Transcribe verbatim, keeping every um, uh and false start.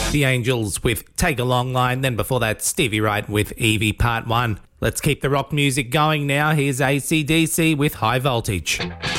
The Angels with Take a Long Line, then before that Stevie Wright with Evie Part one. Let's keep the rock music going now. Here's A C D C with High Voltage.